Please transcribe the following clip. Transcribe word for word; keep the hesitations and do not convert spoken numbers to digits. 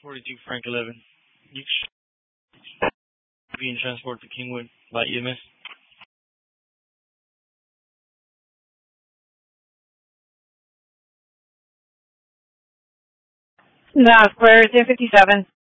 forty-two Frank eleven. You being transported to Kingwood by E M S. No, Square ten fifty-seven.